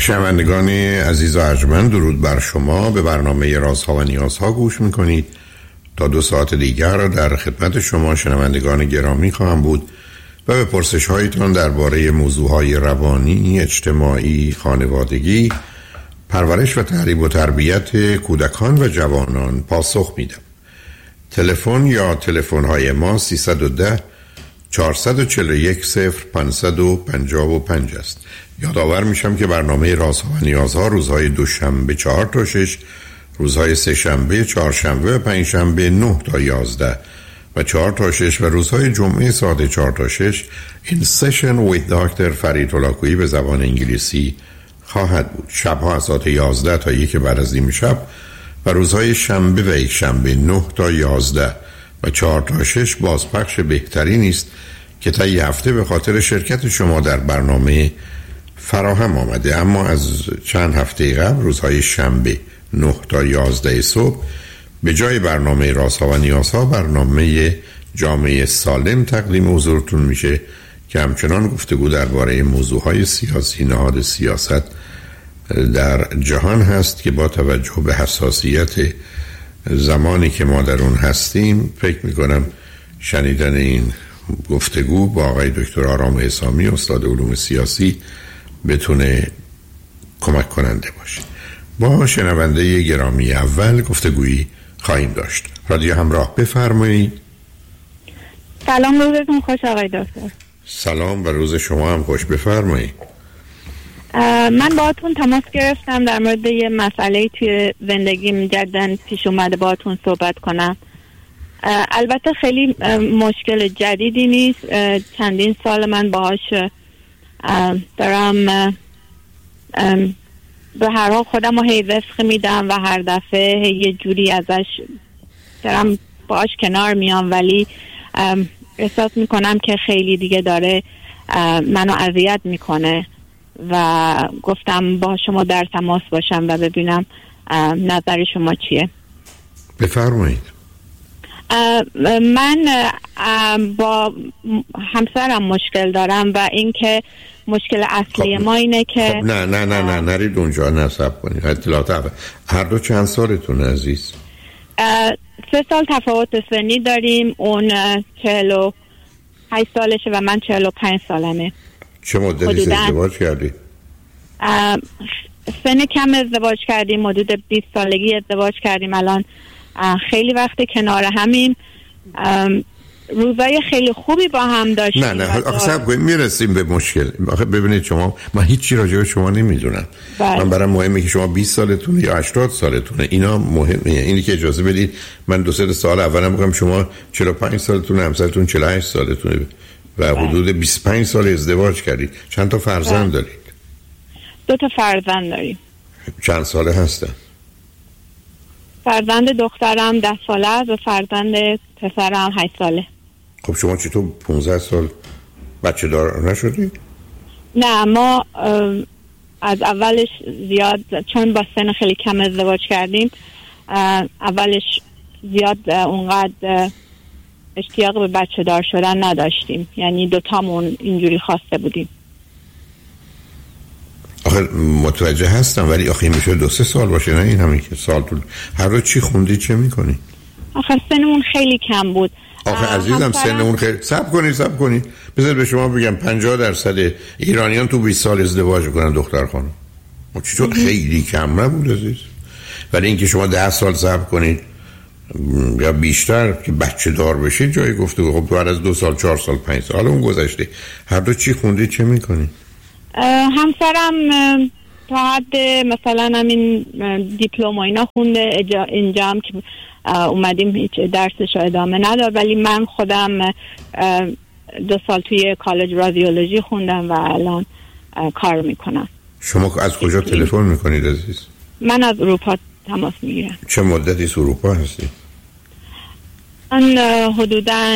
شنوندگان عزیز و ارجمند، درود بر شما. به برنامه رازها و نیازها گوش میکنید. تا 2 ساعت دیگر در خدمت شما شنوندگان گرامی خواهم بود و به پرسش هایتان درباره موضوعهای روانی، اجتماعی، خانوادگی، پرورش و تعلیم و تربیت کودکان و جوانان پاسخ میدم. تلفن یا تلفن های ما 310 441 0555 است. یادآور میشم که برنامه رازها و نیازها روزهای دوشنبه 4 تا 6، روزهای سه‌شنبه، چهارشنبه و پنجشنبه 9 تا 11 و 4 تا 6 و روزهای جمعه ساعت 4 تا 6 این سشن with دکتر فرید هلاکویی به زبان انگلیسی خواهد بود. شبها از ساعت 11 تا 1 بعد از نیم شب و روزهای شنبه و یک شنبه 9 تا 11 و 4 تا 6 بازپخش بهتری است که تا یه هفته به خاطر شرکت شما در برنامه فراهم آمده. اما از چند هفته قبل روزهای شنبه 9 تا 11 صبح به جای برنامه رازها و نیازها برنامه جامعه سالم تقدیم حضورتون میشه که همچنان گفتگو درباره موضوعهای سیاسی، نهاد سیاست در جهان هست که با توجه به حساسیت زمانی که ما در اون هستیم فکر میکنم شنیدن این گفتگو با آقای دکتر آرام حسامی استاد علوم سیاسی بتونه کمک کننده باشه. با شنونده گرامی اول گفتگویی خواهیم داشت. رادیو همراه، بفرمایید. سلام، روزتون خوش آقای دکتر. سلام و روز شما هم خوش، بفرمایید. من باهاتون تماس گرفتم در مورد یه مسئله توی زندگیم جدیداً پیش اومده باهاتون صحبت کنم. البته خیلی مشکل جدیدی نیست، چندین سال من باهاش دارم به هر حال خودم رو هی وفق میدم و هر دفعه یه جوری ازش دارم باهاش کنار میام، ولی احساس میکنم که خیلی دیگه داره منو اذیت میکنه و گفتم با شما در تماس باشم و ببینم نظر شما چیه. بفرمایید. من با همسرم مشکل دارم و اینکه مشکل اصلی ما اینه که نه نرید اونجا، نصب کنید. اطلاعات هر دو چند سالتون عزیز؟ 3 سال تفاوت سنی داریم. اون 48 سالشه و من 45 سالمه. چه مدتی ازدواج کردید؟ سن کم ازدواج کردیم، حدود 20 سالگی ازدواج کردیم. الان خیلی وقت کنار همیم، روزای خیلی خوبی با هم داشتیم. نه آخه صبر کنید، میرسیم به مشکل. آخه ببینید شما، من هیچی راجع به شما نمیدونم. من برام مهمه که شما 20 سالتونه یا 80 سالتونه، اینا مهمه. اینی که اجازه بدید من 2-3 سال اولم بگم شما 45 سالتونه، همسرتون 48 سالتونه و حدود 25 سال ازدواج کردید. چند تا فرزند دارید؟ 2 تا فرزند داریم. چند ساله هستن؟ فرزند دخترم 10 ساله است و فرزند پسرم 8 ساله. خب شما چطور 15 سال بچه دار نشدید؟ نه، ما از اولش زیاد، چون با سن خیلی کم ازدواج کردیم، اولش زیاد اونقدر اشتیاق به بچه دار شدن نداشتیم. یعنی 2 تامون اینجوری خواسته بودیم. آخه متوجه هستم، ولی آخه میشه 2-3 سال باشه، نه این همین که سال طول. هر رو چی خوندی، چه میکنی؟ آخه سنمون خیلی کم بود. آخه عزیزم سنمون خیلی... صبر کنید بذار به شما بگم 50% ایرانیان تو 20 سال ازدواج میکنن دختر خانم. چطور خیلی کم نبود عزیز؟ ولی اینکه شما 10 سال صبر کنید یا بیشتر که بچه دار بشید جای گفتگو. خب بعد از 2 سال 4 سال 5 سال اون گذشته. هر دو چی خوندید، چه میکنید؟ همسرم تا حد مثلا همین دیپلم و اینا خونده. اینجا هم که اومدیم هیچ درسش ادامه نداد، ولی من خودم 2 سال توی کالج رادیولوژی خوندم و الان کار میکنم. شما از کجا تلفن میکنید عزیز؟ من از اروپا تماس میگیرم. چه مدتی از اروپا هستی؟ من حدوداً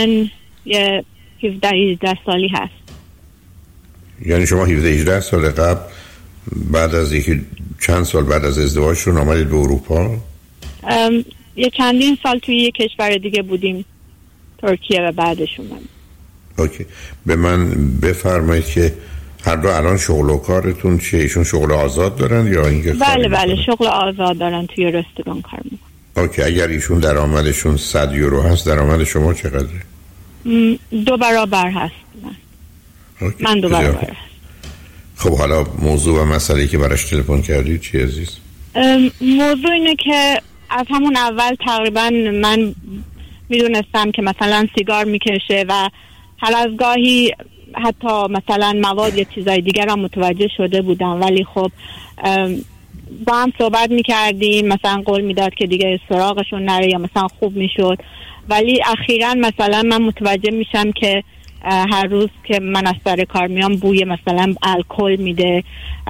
17-18 سالی هست. یعنی شما 17-18 سال قبل بعد از یکی چند سال بعد از ازدواجشون آمدید به اروپا؟ یه چندین سال توی یه کشور دیگه بودیم، ترکیه، و بعدش اومدیم. اوکی. به من بفرمایید که هر دو الان شغل و کارتون چیه؟ ایشون شغل آزاد دارن یا اینکه بله شغل آزاد دارن، توی رستوران کار میکنن. اوکی. اگر ایشون درآمدشون 100 یورو هست، درآمد شما چقدره؟ 2 برابر هست. من 2 برابر هست. خب حالا موضوع و مسئله‌ای که براش تلفن کردی چیه عزیز؟ موضوع اینه که از همون اول تقریبا من میدونستم که مثلا سیگار میکشه و هر از گاهی حتی مثلا مواد یا چیزای دیگر هم متوجه شده بودم، ولی خب با هم صحبت میکردیم، مثلا قول میداد که دیگه سراغشون نره یا مثلا خوب میشد. ولی اخیراً مثلا من متوجه میشم که هر روز که من از سر کار میام بوی مثلا الکل میده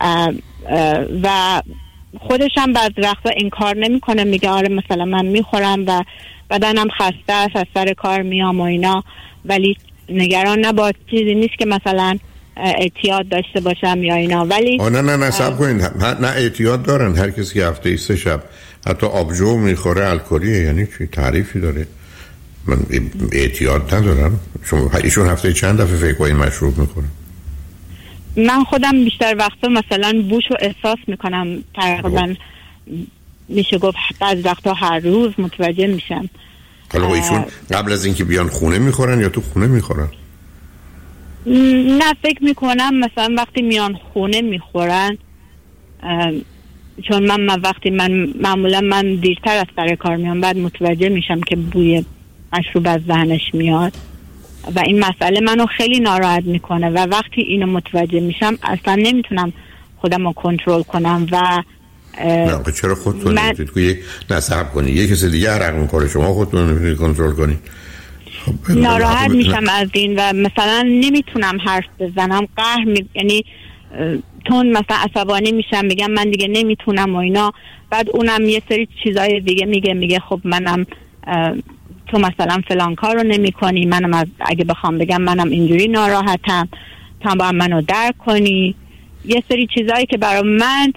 و خودش هم بعض وقتا انکار نمیکنه، میگه آره مثلا من میخورم و بدنم خسته است، از سر کار میام و اینا، ولی نگران نباش، چیزی نیست که مثلا اعتیاد داشته باشم یا اینا. ولی نه صبر کنین، نه اعتیاد دارن. هر کسی که هفته 3 شب حتی آبجو میخوره الکلیه، یعنی چی تعریفی داره؟ من اعتیاد ندارم. شما ایشون هفته چند دفعه فکر کنین مشروب میخوره؟ من خودم بیشتر وقتا مثلا بوشو احساس میکنم، تقریبا میشه گفت بعض وقتا هر روز متوجه میشم. حالا ایشون قبل از اینکه بیان خونه میخورن یا تو خونه میخورن؟ نه فکر میکنم مثلا وقتی میان خونه میخورن، چون من وقتی معمولا من دیرتر از سر کار میام، بعد متوجه میشم که بوی مشروب از ذهنش میاد و این مسئله منو خیلی ناراحت میکنه و وقتی اینو متوجه میشم اصلا نمیتونم خودم رو کنترل کنم و نه چرا خودتون نمیتونید که نصب کنی یه کسی دیگه عرق میکنه، شما خودتون نمیتونید کنترل کنی؟ ناراحت میشم از این و مثلا نمیتونم حرف بزنم، یعنی تون مثلا عصبانی میشم، میگم من دیگه نمیتونم و اینا، بعد اونم یه سری چیزای دیگه میگه خب منم تو مثلا فلان کار رو نمی کنی، منم اگه بخوام بگم منم اینجوری ناراحتم، تا باید منو درک کنی. یه سری چیزایی که برای من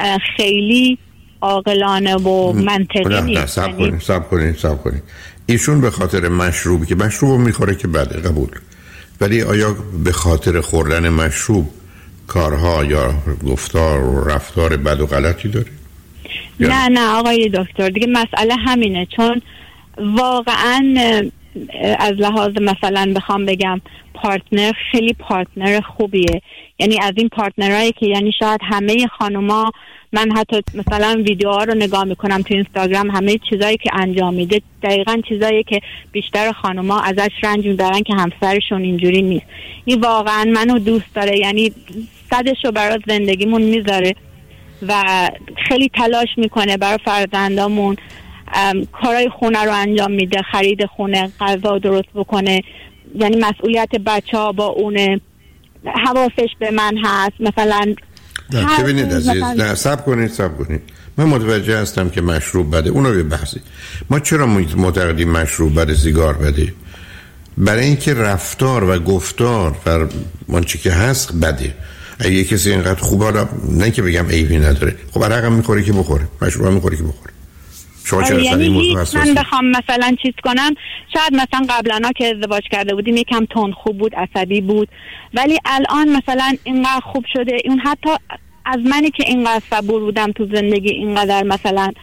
خیلی عاقلانه و منطقی نیست. صبر کنید. ایشون به خاطر مشروبی که مشروب میخوره که بده، قبول، ولی آیا به خاطر خوردن مشروب کارها یا گفتار و رفتار بد و غلطی داره؟ نه آقای دکتر، دیگه مسئله همینه، چون واقعا از لحاظ مثلا بخوام بگم پارتنر خیلی پارتنر خوبیه، یعنی از این پارتنرایی که یعنی شاید همه خانوما، من حتی مثلا ویدیوها رو نگاه میکنم تو اینستاگرام، همه چیزایی که انجام میده دقیقاً چیزایی که بیشتر خانوما ازش رنج میبرن که همسرشون اینجوری نیست. این واقعا منو دوست داره، یعنی صدشو برای زندگیمون میذاره و خیلی تلاش میکنه برای فرزندامون، کارهای خونه رو انجام میده، خرید خونه، غذا درست بکنه، یعنی مسئولیت بچه‌ها با اونه، حواسش به من هست. مثلا ببینید عزیز، نه صبر کنید من متوجه هستم که مشروب بده، اونو به بحثی. ما چرا معتقدیم مشروب بده، سیگار بده؟ برای اینکه رفتار و گفتار و منچه که هست بده. اگه کسی اینقدر خوبه، حالا نه که بگم عیبی نداره، خب عرق هم میخوره که بخوره، مشروب هم میخوره که بخوره. شما چرا یعنی من بخوام مثلا چیز کنم، شاید مثلا قبلا که ازدواج کرده بودیم یکم تون خوب بود، عصبی بود، ولی الان مثلا اینقدر خوب شده، اون حتی از منی که اینقدر صبور بودم تو زندگی، اینقدر مثلا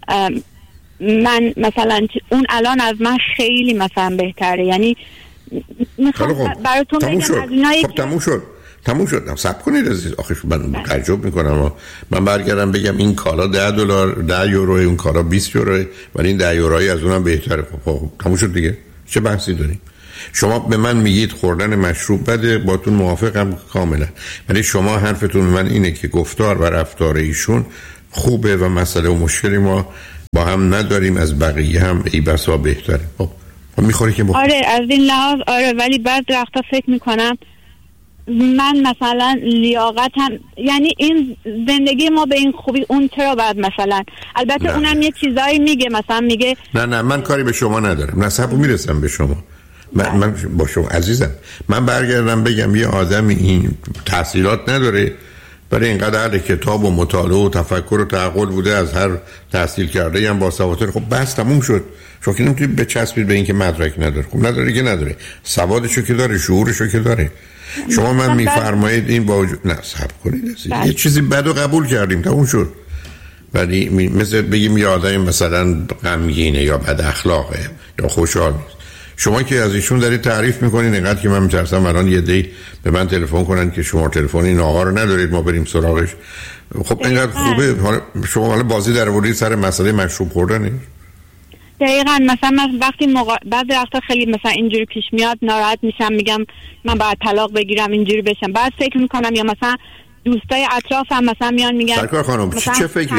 من مثلا اون الان از من خیلی مثلا بهتره. یعنی میخوام براتون بگم از اینایی تموم شد. صبر کنید عزیز، آخه من تعجب میکنم من برگردم بگم این کالا $10 یورو، اون کالا 20 یورو، ولی این 10 یورویی از اونم بهتره. خب تموم شد دیگه، چه بحثی داریم؟ شما به من میگید خوردن مشروب بده، باتون موافقم کاملا، ولی شما حرفتون من اینه که گفتار و رفتار ایشون خوبه و مسئله و مشکلی ما با هم نداریم، از بقیه هم ای بسا بهتره. خب میخوری که بخوری. آره از این لحاظ آره، ولی بعد وقتا فکر میکنم من مثلا لیاقتم، یعنی این زندگی ما به این خوبی، اون چرا بعد مثلا البته نه. اونم یه چیزایی میگه، مثلا میگه نه من کاری به شما ندارم، نسبو میرسم به شما. من با شما عزیزم، من برگردم بگم یه آدمی این تحصیلات نداره، ولی اینقدر اهل کتاب و مطالعه و تفکر و تعقل بوده، از هر تحصیل کرده هم با سواد. خب بس تموم شد. شما که نمیتونید بچسبید به این که مدرک نداره. خب نداره که نداره، سوادشو که داره، شعورشو که داره. شما من میفرمایید این با وجود نه صبر کنید یه چیزی بدو قبول کردیم تموم شد. ولی مثل بگیم یه آدمی مثلا غمگینه یا بد اخلاقه یا خوشحال نیست، شما که از ایشون دارید تعریف میکنین اینقدر که من میترسم الان یه دی به من تلفن کنن که شما تلفن این آقا رو ندارید ما بریم سراغش. خب اینقدر خوبه شما حالا بازی در آوردید سر مسئله مشروب خوردنه. دقیقاً مثلا من وقتی بعضی وقتا خیلی مثلا اینجوری پیش میاد ناراحت میشم، میگم من باید طلاق بگیرم اینجوری بشم، بعد فکر میکنم یا مثلا دوستای اطرافم مثلا میان میگن سرکار خانم چه فکری؟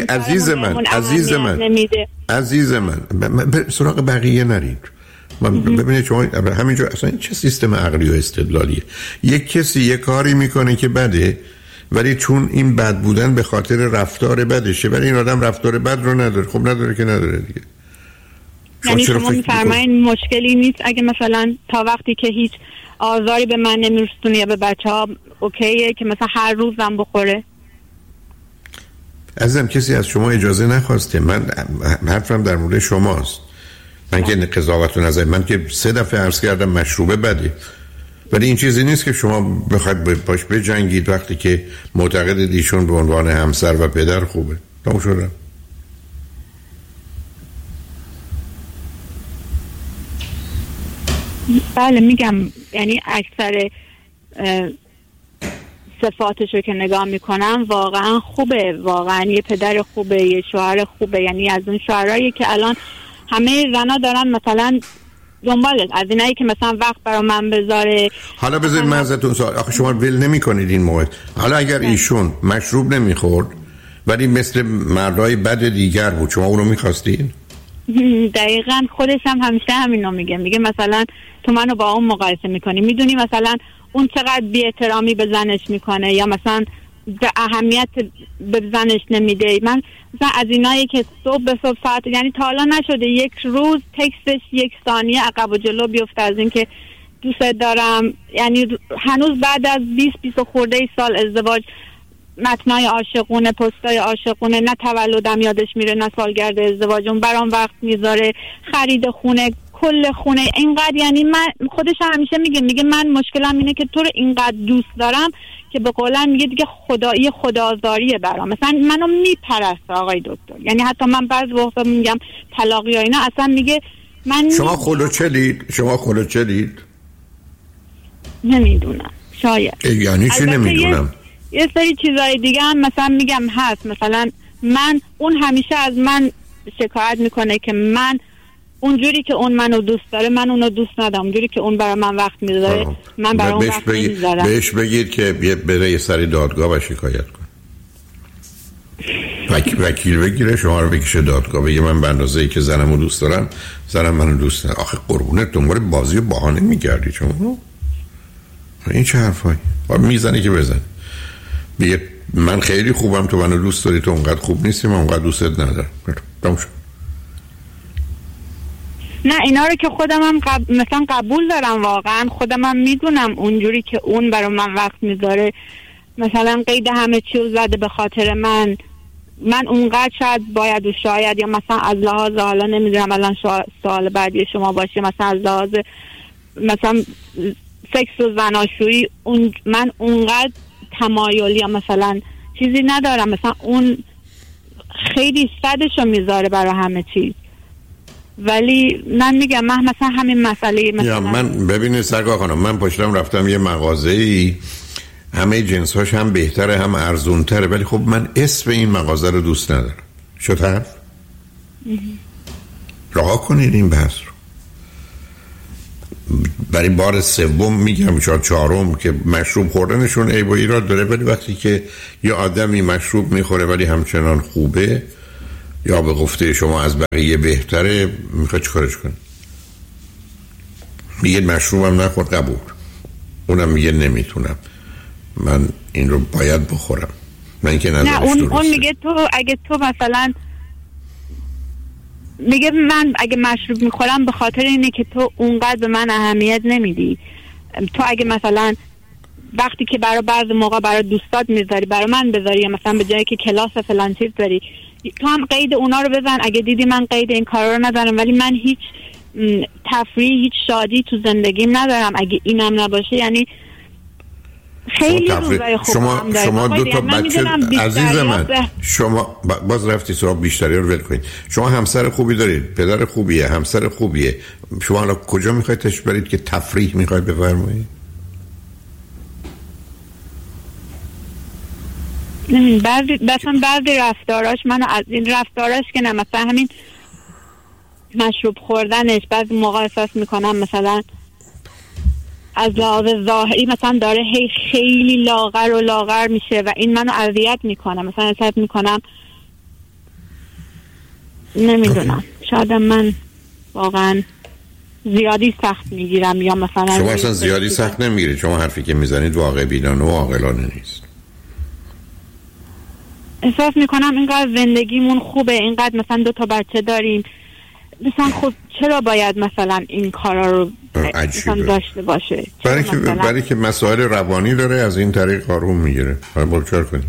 عزیز من سراغ بقیه نرید. من ببینید شما همینجا اصلا این چه سیستم عقلی و استدلالیه؟ یک کسی یک کاری میکنه که بده، ولی چون این بد بودن به خاطر رفتار بدشه، ولی این آدم رفتار بد رو نداره. خب نداره که نداره دیگه. یعنی شما میفرمایین مشکلی نیست اگه مثلا تا وقتی که هیچ آزاری به من نمیرسونه یا به بچه‌ها اوکیه که مثلا هر روزم بخوره؟ عزیزم کسی از شما اجازه نخواسته. من حرفم در مورد شماست. من که قضاوت و نظر، من که 3 دفعه عرض کردم مشروبه بده، ولی این چیزی نیست که شما بخواید باش بجنگید وقتی که معتقدید ایشون به عنوان همسر و پدر خوبه. تموم شد. بله میگم یعنی اکثر صفاتشو که نگاه میکنم واقعا خوبه، واقعا یه پدر خوبه، یه شوهر خوبه. یعنی از اون شوهرایی که الان همه زنا دارن مثلا دنبالش، از اینایی که مثلا وقت برای من بذاره. حالا بذارید من ازتون سوال، آخه شما ول نمی کنید این موقع. حالا اگر ایشون مشروب نمیخورد ولی مثل مردای بد دیگر بود، شما اونو میخواستین؟ دقیقاً خودش هم همیشه همینو میگه مثلا تو منو با اون مقایسه میکنی، میدونی مثلا اون چقدر بی احترامی به زنش میکنه یا مثلا به اهمیت به زنش نمیده. من مثلا از اینایی که صبح به صبح ساعت، یعنی تا حالا نشده یک روز تکستش 1 ثانیه عقب و جلو بیفته از این که دوست دارم. یعنی هنوز بعد از 20 خورده سال ازدواج متنای عاشقونه، پستای عاشقونه، نه تولدم یادش میره نه سالگرد ازدواجم برام وقت میذاره، خرید خونه، کل خونه اینقدر. یعنی من خودش همیشه میگه من مشکلم اینه که تو رو اینقدر دوست دارم که به قولن میگه دیگه خدایی خدازاریه برام. مثلا منو میپرست آقای دکتر. یعنی حتی من بعضی وقتا میگم طلاق یا اینا، اصلا میگه من شما خلوچلید؟ نمیدونم، شاید. یعنی چی نمیدونم؟ یه سری چیزای دیگه هم مثلا میگم هست. مثلا اون همیشه از من شکایت میکنه که من اونجوری که اون منو دوست داره من اونو دوست ندارم، اونجوری که اون برای من وقت میذاره من برای اون وقت نمیذارم. بهش بگید که بره یه سری دادگاه و شکایت کن. وکیل بگیره شما رو بکشه دادگاه، بگه من به اندازه‌ای که زنمو دوست دارم زنم منو دوست نداره. آخه قربونت دنبال بازی و بهانه میگردی شما. این چه حرفایی؟ میزنی که بزن. بگه من خیلی خوبم تو منو دوست داری، تو اونقدر خوب نیستی من اونقدر دوستت ندارم. تموم شد. نه اینا رو که خودم هم مثلا قبول دارم، واقعا خودم هم میدونم اونجوری که اون برای من وقت میذاره، مثلا قید همه چی رو زده به خاطر من اونقدر شاید باید و شاید، یا مثلا از لحاظ حالا نمیدونم الان سوال بعدی شما باشه، مثلا از لحاظ مثلا سکس و زناشویی من اونقدر تمایل یا مثلا چیزی ندارم، مثلا اون خیلی صدشو میذاره برای همه چیز. ولی من میگم من مثلا همین مسئله مثلا من ببینید سرکار خانم، من پشتم رفتم یه مغازه‌ای همه جنس‌هاش هم بهتره هم ارزون‌تره، ولی خب من اسم این مغازه رو دوست ندارم. شد حرف؟ رها کنید این بحث رو. برای بار سوم میگم چهارم که مشروب خوردنشون عیب و ایراد داره، ولی وقتی که یه آدمی مشروب میخوره ولی همچنان خوبه یا به گفته شما از بقیه بهتره، میخواد چیکارش کنه؟ میگه مشروبم نخورد قبول، اونم میگه نمیتونم، من این رو باید بخورم. من که نه اون میگه تو اگه تو مثلا میگه من اگه مشروب میخورم به خاطر اینه که تو اونقدر به من اهمیت نمیدی. تو اگه مثلا وقتی که برای بعضی موقع برای دوستات میذاری برای من بذاری، یا مثلا به جایی که کلاس فلان چیز داری تو هم قید اونا رو بزن. اگه دیدی من قید این کارا رو ندارم ولی من هیچ تفریح هیچ شادی تو زندگیم ندارم، اگه اینم نباشه یعنی خیلی روزای خوب شما دو تا بچه عزیز من، شما باز رفتی سراغ بیشتری رو ول کنید. شما همسر خوبی دارید، پدر خوبیه، همسر خوبیه، شما الان کجا میخواید تشریف برید که تفریح میخواید بفرمایید؟ بعضی رفتاراش منو از این رفتاراش که نه، مثلا همین مشروب خوردنش بعضی موقع احساس میکنم مثلا از لحاظ ظاهری مثلا داره خیلی لاغر میشه و این منو اذیت میکنه. مثلا احساس میکنم نمیدونم شاید من واقعا زیادی سخت میگیرم یا مثلا شما اصلا زیادی سخت نمیگیرید. شما حرفی که میزنید واقع بینانه و عاقلانه نیست. احساس میکنم اینقدر زندگیمون خوبه، اینقدر مثلا 2 بچه داریم، مثلا خب چرا باید مثلا این کارا رو مثلا داشته باشه؟ برای که مسائل روانی داره از این طریق آروم میگیره. باید چرا کنیم؟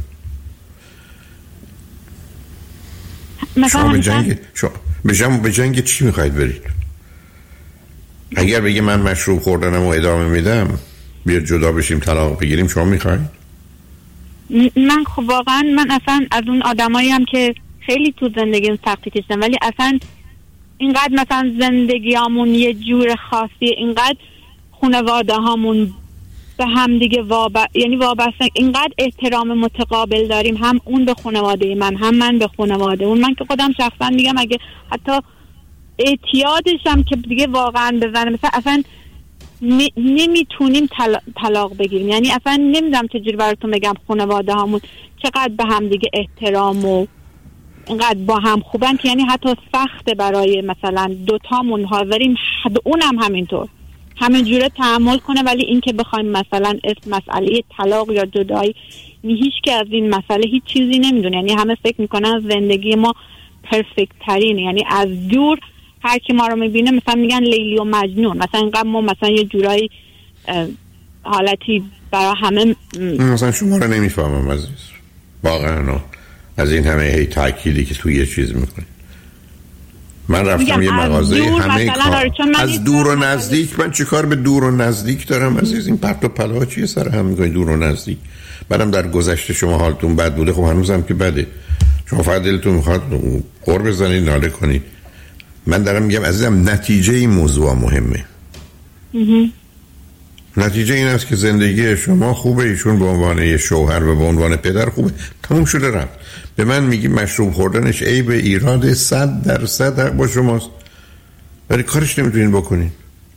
شما به جنگ چی میخواید برید؟ اگر بگه من مشروب خوردنم و ادامه میدم بیا جدا بشیم طلاق بگیریم، شما میخواید؟ من خب واقعا من اصلا از اون آدمایی هم که خیلی تو زندگیم سختی کشیدم ولی اصلا اینقدر مثلا زندگیامون یه جور خاصیه، اینقدر خانواده هامون به هم دیگه یعنی وابسته، اینقدر احترام متقابل داریم، هم اون به خانواده من هم من به خانواده اون. من که خودم شخصا میگم اگه حتی اعتیادشم که دیگه واقعا بزنه مثلا اصلا نمیتونیم طلاق بگیریم. یعنی اصلا نمیدونم چجوری براتون بگم خانواده هامون چقدر به هم دیگه احترام و اینقدر با هم خوبن که یعنی حتی سخته برای مثلا 2 تامون حاضریم اونم همینطور همین جوره تحمل کنه، ولی این که بخوایم مثلا مسئله طلاق یا جدایی هیچ که از این مسئله هیچ چیزی نمیدونه. یعنی همه فکر میکنن زندگی ما پرفکت ترینه، یعنی از دور هر کی ما رو میبینه مثلا میگن لیلی و مجنون، مثلا اینقدر ما مثلا یه جورایی حالتی برای همه مثلا شما رو نمیفهمم عزیز واقعا. از این همه هی تأکیدی که توی یه چیز میکنی. من رفتم یه مغازه همه کار از دور و نزدیک. من چه کار به دور و نزدیک دارم عزیز؟ این پرت و پلا چیه سر هم میکنی دور و نزدیک؟ بعدم در گذشته شما حالتون بد بوده، خب هنوزم که بده. شما فقط دلتون میخواد قر بزنید ناله کنید. من دارم میگم عزیزم نتیجه این موضوع مهمه. نتیجه این است که زندگی شما خوبه، ایشون به عنوان یه شوهر و به عنوان پدر خوبه، تموم شده رفت. به من میگی مشروب خوردنش عیب ایراد 100% با شماست ولی کارش نمیتونین بکنین.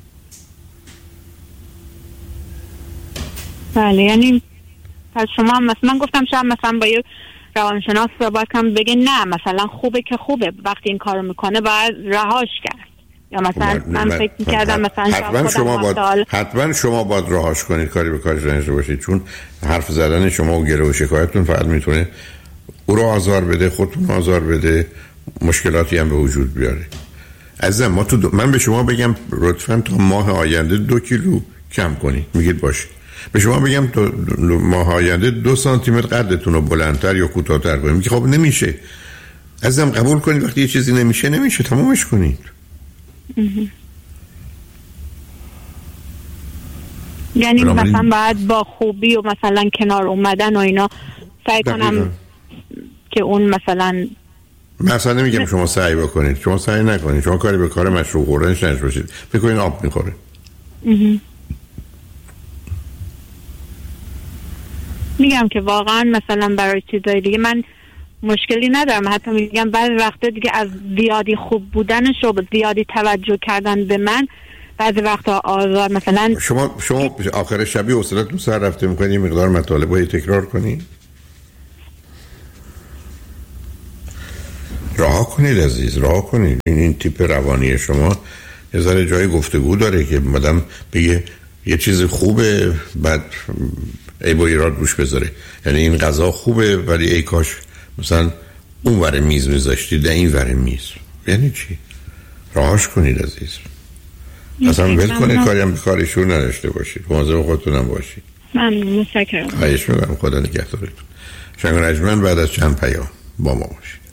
بله یعنی پس شما مثلا من گفتم شاید مثلا با یه روانشناس صحبت کنم بگه نه مثلا خوبه که خوبه وقتی این کارو میکنه باید رهاش کرد، یا مثلا من فکر می‌کردم مثلا حتما شما باید رهاش کنید، کاری به کارش نداشته باشید، چون حرف زدن شما و گله و شکایتتون فقط میتونه او رو آزار بده، خودتون آزار بده، مشکلاتی هم به وجود بیاره. عزیزم من به شما بگم لطفاً تا ماه آینده 2 کیلو کم کنید، میگید باشه. به شما بگم تا ماه آینده 2 سانتیمتر قدتون رو بلندتر یا کوتاه‌تر کنید، میگه خب نمیشه. عزیزم قبول کنید وقتی یه چیزی نمیشه تمومش کنید. یعنی مثلا باید با خوبی و مثلا کنار اومدن و اینا سعی کنم که اون مثلا نمیگم شما سعی بکنید، شما سعی نکنید، شما کاری به کار مشروب خوردنش نش باشید، فکر کنید آب میخوره. میگم که واقعا مثلا برای چیزای دیگه من مشکلی ندارم، حتی میگم بعضی وقتا دیگه از زیادی خوب بودنش و زیادی توجه کردن به من بعضی وقتا آزار مثلا شما آخر شبی حوصله‌تون سر رفته میکنید یه مقدار مطالبه تکرار کنید. رها کنید عزیز، رها کنید. این تیپ روانی شما یه ذره جای گفتگو داره که مدام بگه یه چیز خوبه بعد ای با ایراد روش بذاره. یعنی این غذا خوبه ولی ای کاش مثلا اون ور میز میذاشتی ده این ور میز. یعنی چی؟ راهاش کنید عزیز. اصلا ول کنید کاری هم به کارشون نداشته باشید، مواظب خودتونم باشید. ممنون، متشکرم. خواهش می‌کنم، خدا نگهدارتون. شنگ رجمن بعد از چند پیام با ما باشید.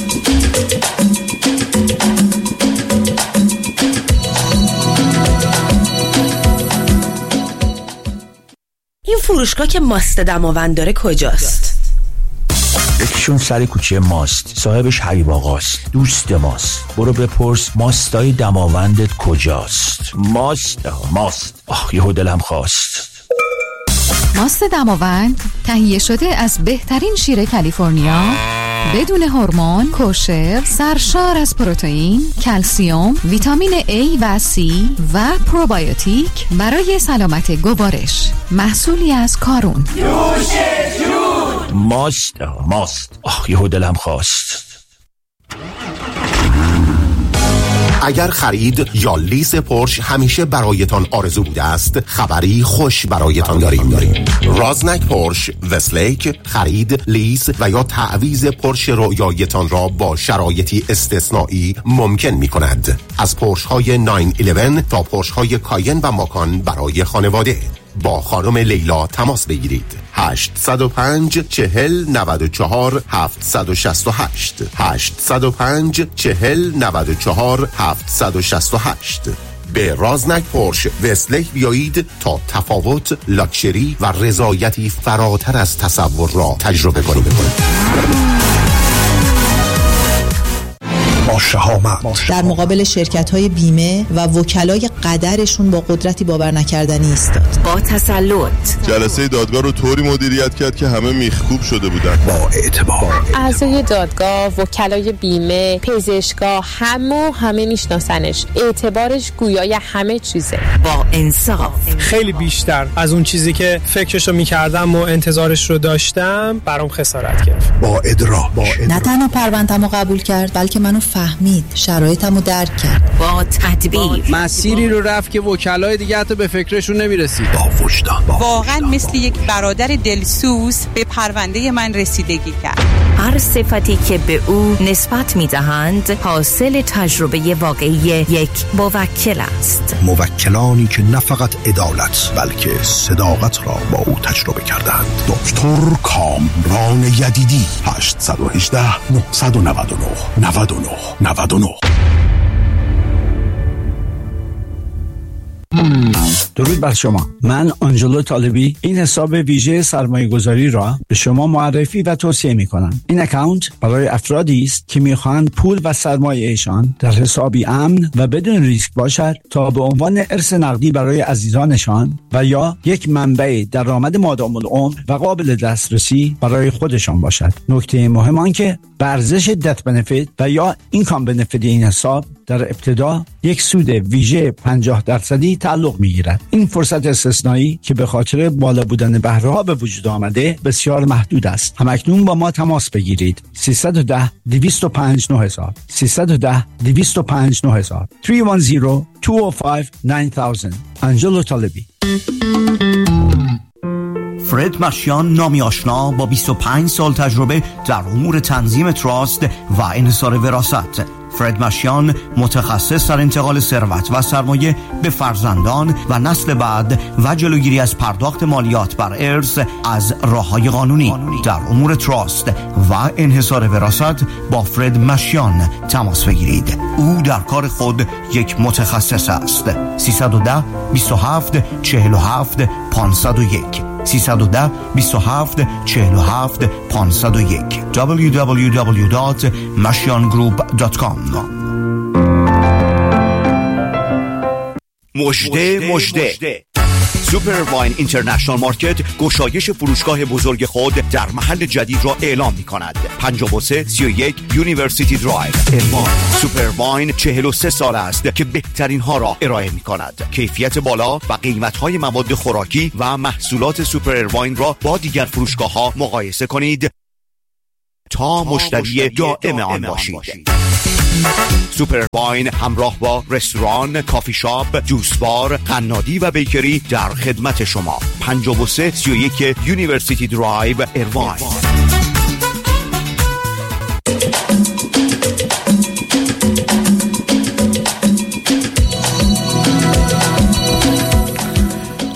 این فروشگاه که ماست دماوند داره کجاست؟ یکیشون سر کوچه ماست، صاحبش حبیب آقاست، دوست ماست. برو بپرس ماستای دماوندت کجاست. ماست. یهو دلم خواست. ماست دماوند تهیه شده از بهترین شیر کالیفرنیا، بدون هورمون، کوشر، سرشار از پروتئین، کلسیم، ویتامین A و C و پروبیوتیک برای سلامت گوارش. محصولی از کارون. ماست. یهو دلم خواست. اگر خرید یا لیز پورش همیشه برایتان آرزو بوده است، خبری خوش برایتان داریم. رازنک پورش وستلیک خرید، لیز و یا تعویض پورش رویایتان را با شرایطی استثنایی ممکن می کند. از پورش های 911 تا پورش های کاین و ماکان برای خانواده. با خانم لیلا تماس بگیرید. 805 40 94 768 805 40 94 768. به رازنک پورش وستلیک بیایید تا تفاوت، لاکچری و رضایتی فراتر از تصور را تجربه کنید. در مقابل شرکت‌های بیمه و وکلای قدرشون با قدرتی باور نکردنی ایستاد. با تسلط جلسه دادگاه رو طوری مدیریت کرد که همه میخکوب شده بودن. با اعتبار اعضای دادگاه، وکلای بیمه، پزشکا همه میشناسنش. اعتبارش گویای همه چیزه. با انصاف، خیلی بیشتر از اون چیزی که فکرشو میکردم و انتظارش رو داشتم برام خسارت گرفت. با ادراک نه تنها پرونده‌مو قبول کرد بلکه منو فهمید، شرایطمو درک کرد. با تدبیر مسیری رو رفت که وکلای دیگه حتی به فکرشون نمیرسید. با وجدان، واقعا مثل یک برادر دلسوز به پرونده من رسیدگی کرد. هر صفتی که به او نسبت میدهند حاصل تجربه واقعی یک موکل است. موکلانی که نه فقط عدالت بلکه صداقت را با او تجربه کردند. دکتر کامران یدیدی. 818 999 99. درود بر شما. من آنجلو طالبی این حساب ویژه سرمایه گذاری را به شما معرفی و توصیه می کنم. این اکانت برای افرادی است که می خواهند پول و سرمایه ایشان در حسابی امن و بدون ریسک باشد تا به عنوان ارث نقدی برای عزیزانشان و یا یک منبع درآمد مادام العمر و قابل دسترسی برای خودشان باشد. نکته مهم آن که به ارزش دت بنفیت و یا اینکام بنفیت این حساب در ابتدا یک سود ویژه 50% تعلق می‌گیرد. این فرصت استثنایی که به خاطر بالا بودن بهره‌ها به وجود آمده بسیار محدود است. همکنون با ما تماس بگیرید. 310 205 9000 310 205 9000 310 205 9000. آنجلو طالبی. فرد مشیان، نامی آشنا با 25 سال تجربه در امور تنظیم تراست و انحصار وراثت. فرد مشیان متخصص در انتقال ثروت و سرمایه به فرزندان و نسل بعد و جلوگیری از پرداخت مالیات بر ارث از راه‌های قانونی. در امور تراست و انحصار وراثت با فرد مشیان تماس بگیرید. او در کار خود یک متخصص است. 310 27 47 501 310 27 47 501 www.mashiangroup.com. مژده سوپر واین اینترنشنال مارکت گشایش فروشگاه بزرگ خود در محل جدید را اعلام می کند. 5331 یونیورسیتی درایو اروان. سوپر واین 43 سال است که بهترین ها را ارائه می کند. کیفیت بالا و قیمت های مواد خوراکی و محصولات سوپر واین را با دیگر فروشگاه ها مقایسه کنید تا مشتری دائم آن باشید. سوپر واین همراه با رستوران، کافی شاپ، جوس بار، قنادی و بیکری در خدمت شما. 5331 یونیورسیتی درایو اروان.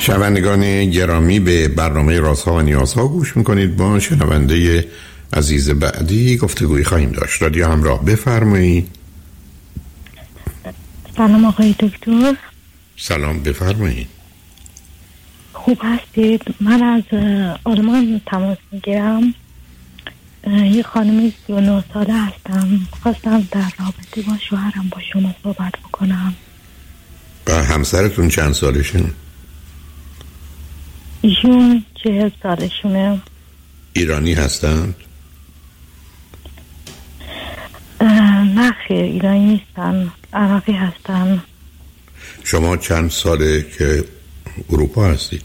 شنوندگان گرامی، به برنامه رازها و نیازها گوش میکنید. با شنونده عزیز بعدی گفتگوی خواهیم داشت. رادیو همراه، بفرمایید. سلام آقای دکتر. سلام، بفرمایید. خوب هستید؟ من از آلمان تماس میگیرم. یه خانمی 39 ساله هستم. خواستم در رابطه با شوهرم با شما صحبت بکنم. و همسرتون چند سالشون؟ ایشون 40 سالشونه. ایرانی هستند؟ نه خیر، ایرانی نیستن، عراقی هستن. شما چند ساله که اروپا هستید؟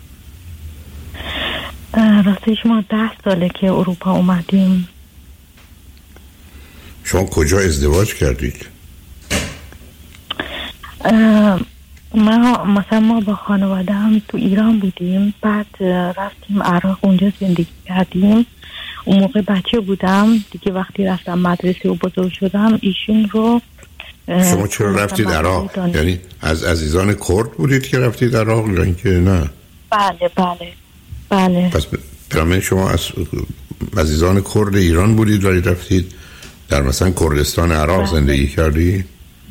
راستش ما 10 ساله که اروپا اومدیم. شما کجا ازدواج کردید؟ ما با خانواده هم تو ایران بودیم، بعد رفتیم عراق، اونجا زندگی کردیم. اون موقع بچه بودم دیگه. وقتی رفتم مدرسه و بزرگ شدم ایشون رو. شما چرا رفتید عراق؟ یعنی از عزیزان کرد بودید که رفتید عراق یا اینکه نه؟ بله. پس برای شما از عزیزان کرد ایران بودید ولی رفتید در مثلا کردستان عراق زندگی کردی؟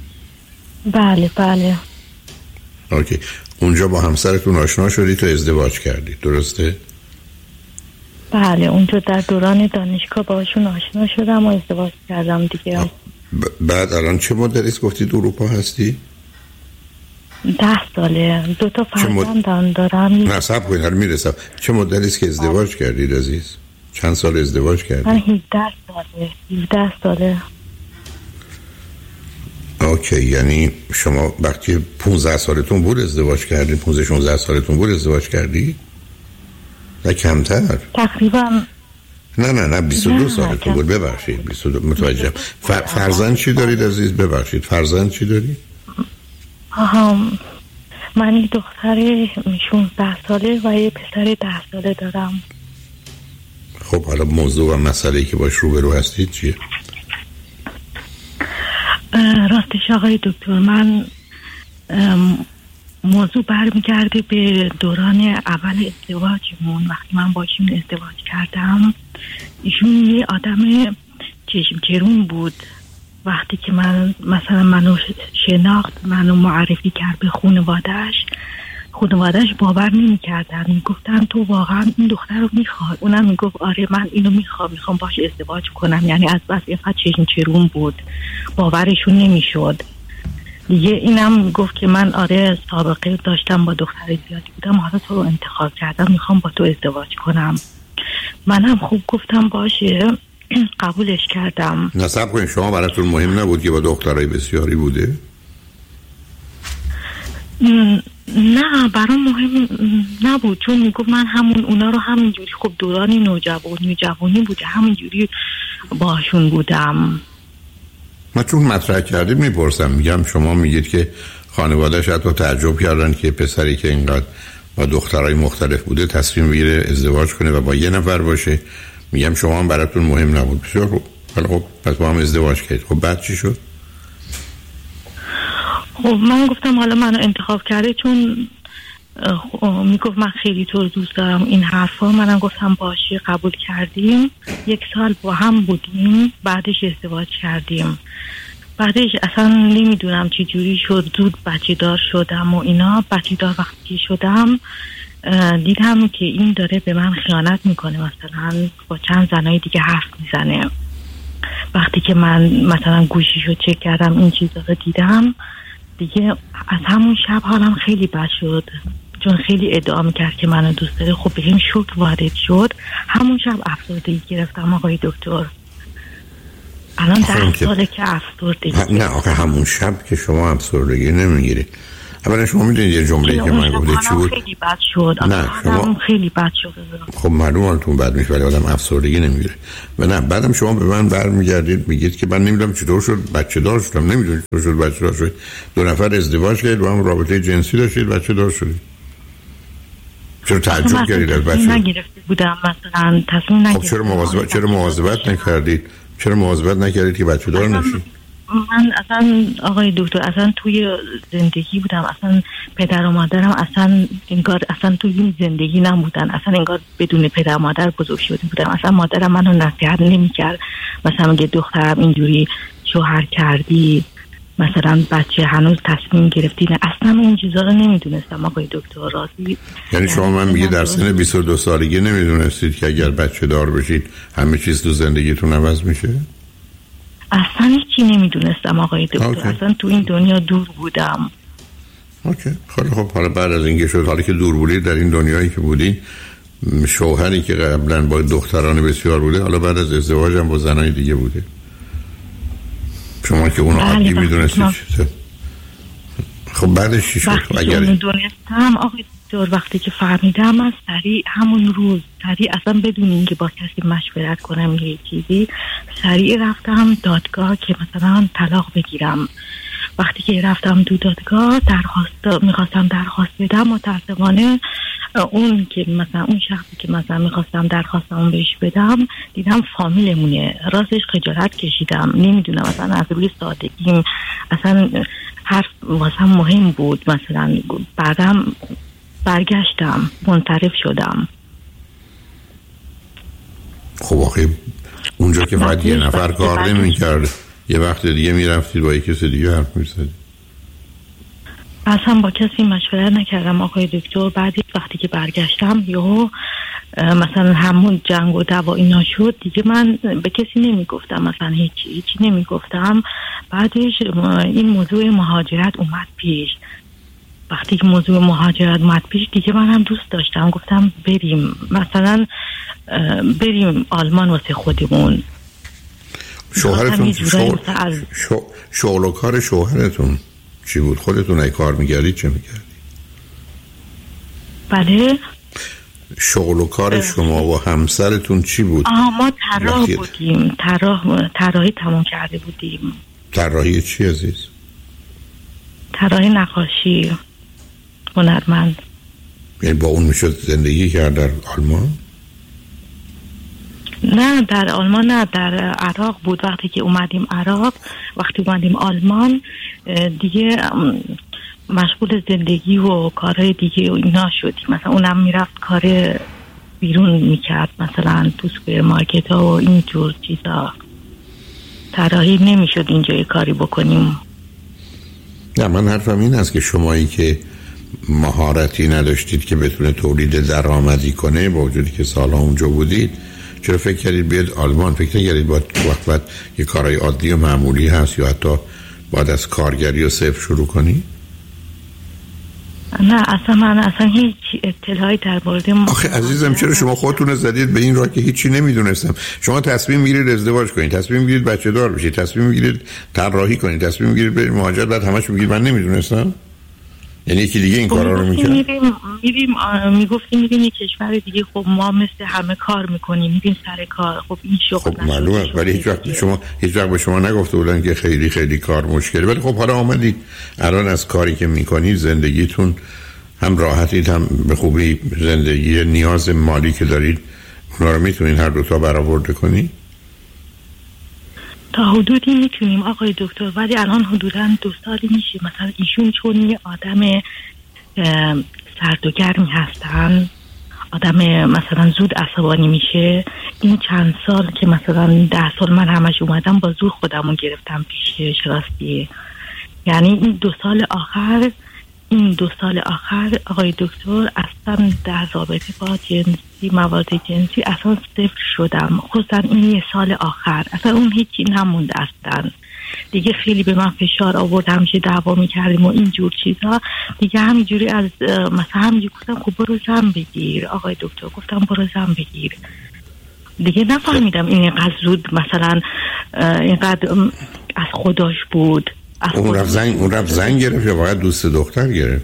بله. اوکی. اونجا با همسرتون آشنا شدید و ازدواج کردید، درسته؟ بله، اونجا در دوران دانشگاه باشون آشنا شدم و ازدواج کردم دیگه. بعد الان چه مدتی گفتید اروپا هستی؟ 10 ساله. 2 تا فرزند دارم. نه صبر کنید، حالا میرسم. چه مدتی است که ازدواج کردید عزیز؟ چند سال ازدواج کردید؟ من 17 ساله. اوکی، یعنی شما وقتی 15 سالتون بود ازدواج کردید؟ 15-16 سالتون بود ازدواج کردید؟ نه کمتر تقریبا. نه 22 سالتون بود. ببخشید 22. متوجهم. فرزند چی دارید عزیز؟ ببخشید فرزند چی دارید؟ من یک دختر 16 ساله و یک پسر 10 ساله دارم. خب حالا موضوع و مسئله‌ای که باش روبرو هستید چیه؟ راستش آقای دکتر، من موضوع برمیگرده به دوران اول ازدواجمون. وقتی من با ایشون ازدواج کردم، ایشون یه آدم چشم چرون بود. وقتی که منو شناخت، منو معرفی کرد به خانواده‌اش باور نمی‌کردن. میگفتن تو واقعا این دختر رو میخوای؟ اونم میگفت آره من اینو میخوام باش ازدواج کنم. یعنی از بس اینقدر چشم چرون بود، باورشون نمیشد دیگه. اینم گفت که من آره سابقه داشتم، با دختر زیادی بودم، حالا تو رو انتخاب کردم، میخوام با تو ازدواج کنم. منم خوب گفتم باشه، قبولش کردم. نصب کنید، شما براتون مهم نبود که با دخترای بسیاری بوده؟ نه برام مهم نبود، چون میگفت من اونا رو همینجوری، خب دوران نوجوانی بوده، همینجوری باشون بودم. من چون مطرح کردید میپرسم. میگم شما میگید که خانواده‌اش حتی تعجب کردن که پسری که اینقدر با دخترای مختلف بوده تصمیم بگیره ازدواج کنه و با یه نفر باشه. میگم شما هم براتون مهم نبود. بسیار خوب. خب پس با هم ازدواج کردید. خب بعد چی شد؟ خب من گفتم حالا منو انتخاب کرده، چون میگفت من خیلی تو رو دوست دارم، این حرفا. منم گفتم باشه، قبول کردیم. 1 سال با هم بودیم، بعدش ازدواج کردیم. بعدش اصلا نمیدونم چی جوری شد، زود بچه دار شدم و اینا. بچه دار وقتی شدم دیدم که این داره به من خیانت میکنه، مثلا با چند زنای دیگه حرف میزنه. وقتی که من مثلا گوشیشو چک کردم، این چیزا رو دیدم دیگه. از همون شب حالم خیلی بد شد، چون خیلی ادعا میکرد که منو دوست داره. خب بهم شوک وارد شد. همون شب افسردگی گرفتم آقای دکتر. الان 10 ساله که افسردگی. نه آخه همون شب که شما افسردگی نمیگیرید. اولا شما میدونید یه جمله‌ای که من گفته چی بود؟ خیلی بد شد. نه شما خیلی بد شد. خب معلومه حالتون بد میشه ولی آدم افسردگی نمیگیره. و نه بعدم شما به من برمیگردید میگید که من نمیدونم چطور شد بچه دار شدم. نمیدونید چطور شد بچه دار شد. 2 نفر ازدواج کردید، با هم رابطه جنسی داشتید، بچه دار شدید. چرا تعجب کردید از بچه؟ نگرفته بودم مثلا، تصمیم نگرفتم. خب چرا مواظبت نکردید؟ چرا مواظبت نکردید که بچه دار نشید؟ من اصلا آقای دکتر اصلا توی زندگی بودم، اصلا پدر و مادرم اصلا انگار اصلا توی زندگی نبودن، اصلا انگار بدون پدر و مادر بزرگ شده بودم. اصلا مادرم منو نصیحت نمی‌کرد، مثلا میگه دخترم اینجوری شوهر کردی، مثلا بچه هنوز تصمیم گرفتی، نه اصلا این چیزا رو نمیدونستم آقای دکتر. راضی یعنی شما من میگه در سن 22 سالگی نمیدونستید که اگر بچه دار بشید همه چیز تو زندگیتون عوض میشه؟ اصلا هیچی نمیدونستم آقای دکتر. اصلا تو این دنیا دور بودم. اوکی خیلی خب. حالا بعد از اینکه شد، حالا که دور بودید در این دنیایی که بودید، شوهری که قبلا با دختران بسیار بوده، حالا بعد از ازدواج هم با زنای دیگه بوده، شما که اونو عادی میدونستید چیزه. خب بعدش چی شد؟ اگر دونستم آقای دکتر، وقتی که فهمیدم من سریع همون روز اصلا بدون اینکه با کسی مشورت کنم یه چیزی، سریع رفتم دادگاه که مثلا طلاق بگیرم. وقتی که رفتم دو دادگاه میخواستم درخواست بدم، متاسفانه اون که مثلا اون شخصی که مثلا میخواستم درخواستم بهش بدم دیدم فامیلمونه. راستش خجالت کشیدم، نمیدونم اصلا از روی سادگیم اصلا حرف واسم مهم بود. مثلا بعدم برگشتم منصرف شدم. خب آخه اونجا که فقط یه نفر کار نمی‌کرد، یه وقت دیگه میرفتید با کسی دیگه حرف می‌زدید. اصلا با کسی مشورت نکردم آقای دکتر. بعدی وقتی که برگشتم یهو مثلا همون جنگ و دعوا اینا شد دیگه، من به کسی نمیگفتم، مثلا هیچی نمیگفتم. بعدش این موضوع مهاجرت اومد پیش. وقتی که موضوع مهاجرت اومد پیش دیگه من هم دوست داشتم، گفتم بریم مثلا بریم آلمان واسه خودمون. شوهرتون شغل و کار شوهرتون چی بود؟ خودتون ای کار می‌کردید چه می‌کردید؟ بله. شغل و کار شما و همسرتون چی بود؟ ما طراح بودیم، طراحی تمام کرده بودیم. طراحی چی عزیز؟ طراحی نقاشی، هنرمند. یعنی با اون میشد زندگی کرد در آلمان؟ نه در آلمان نه، در عراق بود. وقتی که اومدیم عراق، وقتی اومدیم آلمان دیگه مشغول زندگی و کارهای دیگه و اینا شدیم. مثلا اونم میرفت کار بیرون میکرد، مثلا تو سوپرمارکت ها و اینجور چیزا. طراحی نمیشد اینجا یه کاری بکنیم. نه من حرفم این است که شمایی که مهارتی نداشتید که بتونه تولید درآمدی کنه، با وجودی که سالها اونجا بودید، چرا فکر کردید بیاد آلمان؟ فکر نکردید باید وقت یه کارهای عادی و معمولی هست یا حتی باید از کارگری و صفر شروع کنی؟ نه اصلا من اصلا هیچ اطلاعی در مورد آخه عزیزم چرا شما خودتون زدید به این راه که هیچی نمیدونستم؟ شما تصمیم میگیرید ازدواج کنید، تصمیم میگیرید بچه دار بشید، تصمیم میگیرید طراحی کنید، تصمیم میگیرید برید مهاجرت، بعد همش میگید من نمیدونستم. یعنی یکی دیگه این کارا رو میکنه. میگفتیم میریم یه کشور دیگه، خب ما مثل همه کار میکنیم، میریم سر کار. خب این شغل خب معلومه، ولی هیچ وقت به شما نگفته بودن که خیلی خیلی کار مشکله. ولی خب حالا آمدید الان از کاری که میکنید زندگیتون هم راحتید، هم به خوبی زندگی نیاز مالی که دارید اونا رو میتونید هر دوتا برآورده کنید؟ تا حدودی میتونیم آقای دکتر، ولی الان حدوداً 2 سالی میشه مثلا ایشون چون یه آدم سرد و گرمی هستن، آدم مثلا زود عصبانی میشه. این چند سال که مثلا 10 سال من همش اومدم با زور خودمو گرفتم پیشش راستی. یعنی این 2 سال آخر آقای دکتر اصلا در رابطه با جنسی، مواد جنسی اصلا صفر شدم. خصوصا این 1 سال آخر اصلا اون هیچی نمونده اصلا دیگه. خیلی به من فشار آورد، همیشه دعوا میکردیم و اینجور چیزا دیگه. همینجوری از مثلا همینجوری گفتم خب برو زن بگیر آقای دکتر، گفتم برو زن بگیر دیگه. نفهمیدم این اینقدر زود مثلا اینقدر از خودش بود. اون رفت زن گرفت یا باید دوست دختر گرفت؟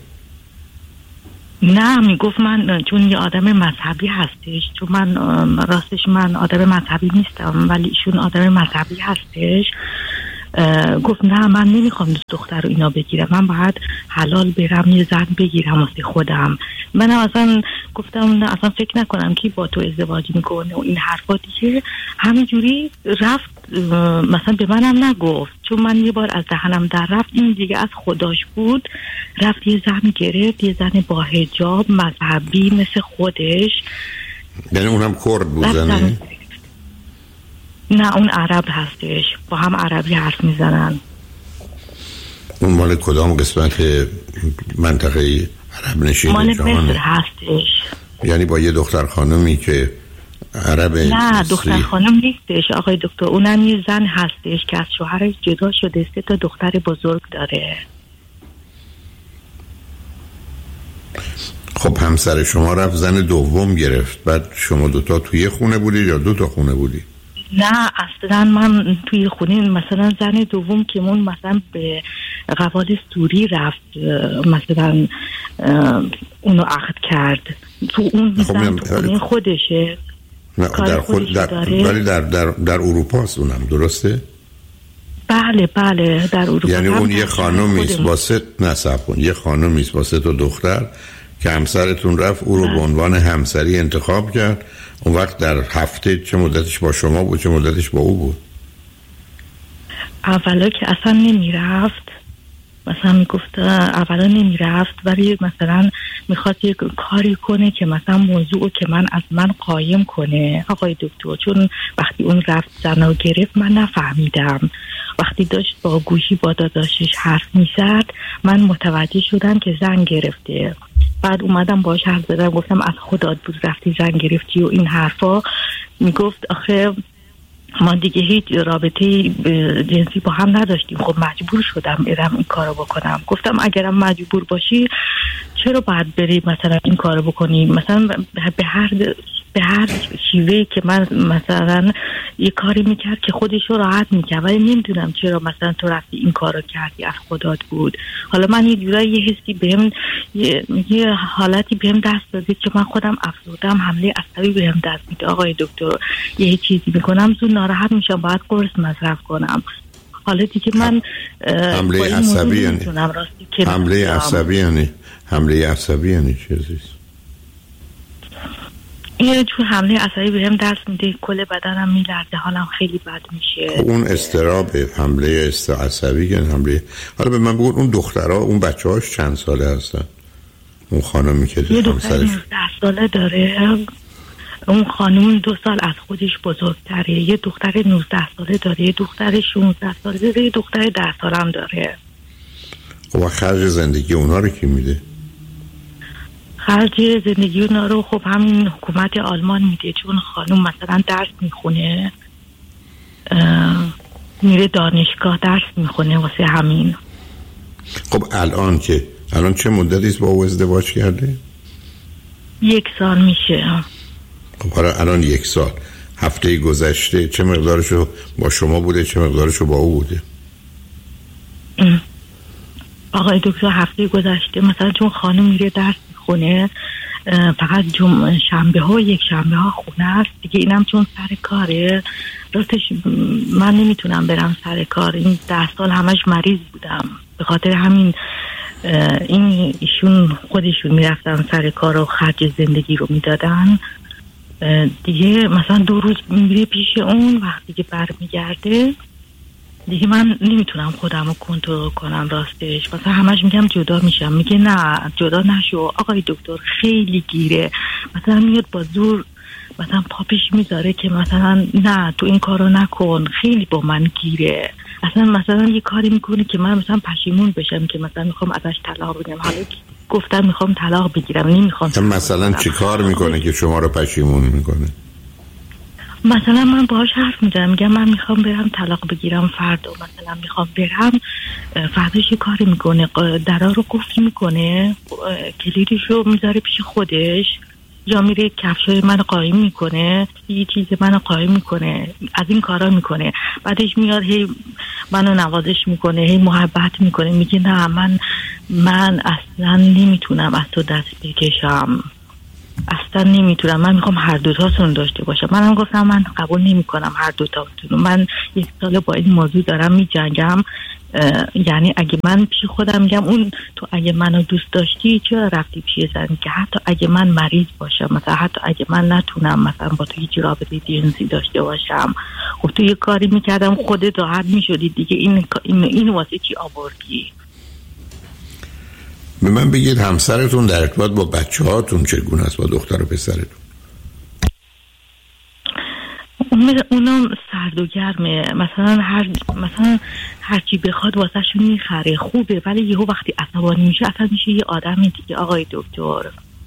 نه میگفت من چون یه آدم مذهبی هستش، چون من راستش من آدم مذهبی نیستم ولی ایشون آدم مذهبی هستش. گفت نه من نمیخوام دوست دختر رو اینا بگیرم، من باید حلال برم یه زن بگیرم واسه خودم. منم اصلا گفتم نه اصلا فکر نکنم که با تو ازدواج میکنه و این حرفا دیگه. همینجوری رفت، مثلا به منم نگفت، چون من یه بار از دهنم در رفت، این دیگه از خداش بود. رفت یه زن گرفت، یه زن با حجاب مذهبی مثل خودش. یعنی اونم کرد بود زنه؟ نه اون عرب هستش، با هم عربی حرف میزنن. اون مال کدام قسمت منطقه عرب نشین مال جهانه؟ مصر هستش. یعنی با یه دختر خانمی که عربه؟ نه دختر خانم نیستش آقای دکتر، اونم یه زن هستش که از شوهرش جدا شده، 3 تا دختر بزرگ داره. خب همسر شما رفت زن دوم گرفت، بعد شما دوتا توی خونه بودید یا 2 تا خونه بودید؟ نه اصلا من توی خونه، مثلا زن دوم که من مثلا به قوال سوری رفت، مثلا اونو عقد کرد تو اون زن تو خونه خودشه. نه در خود ولی در اروپا است اونم، درسته؟ بله در اروپا. یعنی اون یه خانومیست با 3 یه خانومیست با 3 تا دختر که همسرتون رفت او رو به عنوان همسری انتخاب کرد. اون وقت در هفته چه مدتش با شما بود، چه مدتش با او بود؟ اولا که اصلا نمی رفت، مثلا میگفت اولا نمی رفت، ولی مثلا میخواد یک کاری کنه که مثلا موضوع که از من قایم کنه آقای دکتر. چون وقتی اون رفت زن رو گرفت من نفهمیدم، وقتی داشت با گوشی با داداشش حرف میزد من متوجه شدم که زن گرفته. بعد اومدم باهاش حرف زدم، گفتم از خودت بود رفتی زن گرفتی و این حرفا. میگفت آخه ما دیگه هیچ رابطه جنسی با هم نداشتیم، خب مجبور شدم برم این کارو بکنم. گفتم اگرم مجبور باشی چرا باید بری مثلا این کارو بکنی؟ مثلا به هر شیوهی که من مثلا یه کاری میکرد که خودش رو راحت میکرد، ولی نمیدونم چرا مثلا تو رفتی این کارو کردی، از خودت بود. حالا من یه جورایی یه حسی بهم، یه حالتی بهم دست دادید که من خودم افسردم، حمله عصبی بهم دست میده آقای دکتر. یه چیزی میکنم زود ناراحت میشم، باید قرص مصرف کنم. حالا دیگه من حمله عصبی یعنی حمله عصبی یعنی چیزی یه جور حمله عصبی بهم دست میده، کل بدنم میلرزه، حالم خیلی بد میشه. اون استراب حمله عصبی یعنی حمله. حالا به من بگو اون دخترها، اون بچه‌هاش چند ساله هستن؟ اون خانمی که یه دختر 19 ساله داره، اون خانم 2 سال از خودش بزرگتره. یه دختر 19 ساله داره، یه دختر 16 ساله داره، یه دختر 10 ساله هم داره. خب خرج زندگی اونا رو کی میده؟ خرج زندگی اونا رو خب همین حکومت آلمان میده، چون خانم مثلا درس میخونه، میره دانشگاه درس میخونه، واسه همین. خب الان چه مدتیست با او ازدواج کرده؟ 1 سال میشه. خب الان 1 سال، هفته گذشته چه مقدارشو با شما بوده، چه مقدارشو با او بوده؟ آقای دکتر هفته گذشته مثلا چون خانم میره درس میخونه، فقط شنبه ها 1 شنبه ها خونه است دیگه. اینم چون سر کاره، راستش من نمیتونم برم سر کار. این 10 سال همش مریض بودم، به خاطر همین ایشون خودشون میرفتن سر کار و خرج زندگی رو میدادن دیگه. مثلا 2 روز میره پیش اون، وقتی که برمیگرده دیگه من نمیتونم خودم رو کنترل کنم. راستش مثلا همش میگم جدا میشم، میگه نه جدا نشو آقای دکتر، خیلی گیره. مثلا میاد با زور مثلا پاپش میذاره که مثلا نه تو این کارو نکن، خیلی با من گیره. مثلا یه کاری میکنه که من مثلا پشیمون بشم که مثلا میخوام ازش طلاق بگیرم. حالا گفتم میخوام طلاق بگیرم، نمیخوام. مثلا چی کار میکنه که شما رو پشیمون میکنه؟ مثلا من باهاش حرف میزنم، میگم من میخوام برم طلاق بگیرم فردا، مثلا میخوام برم، فرداش یه کاری میکنه، درا رو قفل میکنه، کلیدشو میذاره پیش خودش، یا میره کفشای من قایم میکنه، یه چیز من قایم میکنه، از این کارا میکنه. بعدش میاد هی منو نوازش میکنه، هی محبت میکنه، میگه نه من اصلا نمیتونم از تو دست بکشم. اصلا نمیتونم، من میخوام هر دوتاتون داشته باشم. منم گفتم من قبول نمیکنم هر دوتاتون. من 1 سال با این موضوع دارم میجنگم. یعنی اگه من پیش خودم میگم اون تو اگه منو دوست داشتی چرا رفتی پیش زنی که حتی اگه من مریض باشم، مثلا حتی اگه من نتونم مثلا با تو هیچ رابطه جنسی داشته باشم، خب تو یه کاری میکردم خودت راحت میشدی دیگه. این واسه چی آوردی؟ به من بگید همسرتون در ارتباط با بچه هاتون چگونه است، با دختر و پسرتون؟ اونم سرد و گرمه، مثلا هر چی بخواد واسه شون میخره، خوبه، ولی یهو وقتی عصبانی میشه اصلا میشه یه آدمی دیگه. آقای دکتر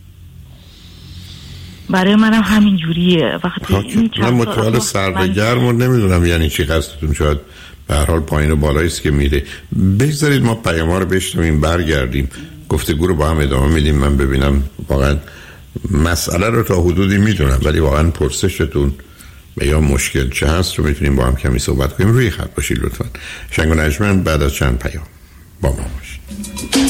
برای منم همین جوریه. وقتی من متوال سرد و گرم و نمیدونم یعنی چی قصدتون، شاید به هر حال پایین و بالایی است که میره. بگذارید ما پیام‌ها رو بشنویم، برگردیم گفتگو رو با هم ادامه میدیم. من ببینم واقعا مسئله رو تا حدودی میدونم، ولی واقعا پرسشتون به یا مشکل چه هست رو میتونیم با هم کمی صحبت کنیم. روی خط باشید لطفا. شنگ و نجمن بعد از چند پیام با ما باشید.